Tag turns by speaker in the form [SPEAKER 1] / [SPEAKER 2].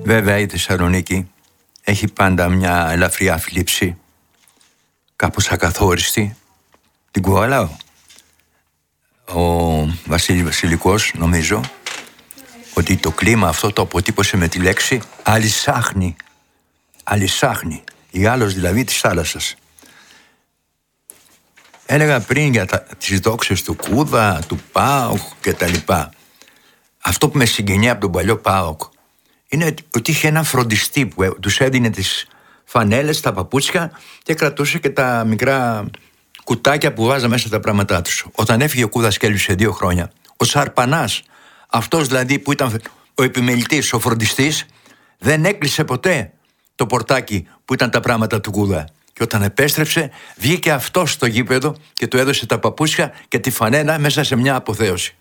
[SPEAKER 1] Βέβαια η Θεσσαλονίκη έχει πάντα μια ελαφριά θλίψη, κάπως ακαθόριστη. Την κουβαλάω. Ο Βασίλης Βασιλικός, νομίζω, ότι το κλίμα αυτό το αποτύπωσε με τη λέξη αλυσάχνη. Αλυσάχνη. Η άλος δηλαδή της θάλασσας. Έλεγα πριν για τις δόξες του Κούδα, του ΠΑΟΚ και τα λοιπά. Αυτό που με συγκινεί από τον παλιό ΠΑΟΚ είναι ότι είχε έναν φροντιστή που τους έδινε τις φανέλες, τα παπούτσια και κρατούσε και τα μικρά κουτάκια που βάζα μέσα τα πράγματά τους. Όταν έφυγε ο Κούδας και έλειψε 2 χρόνια, ο Σαρπανάς, αυτός δηλαδή που ήταν ο επιμελητής, ο φροντιστής, δεν έκλεισε ποτέ το πορτάκι που ήταν τα πράγματα του Κούδα. Και όταν επέστρεψε, βγήκε αυτός στο γήπεδο και του έδωσε τα παπούτσια και τη φανέλα μέσα σε μια αποθέωση.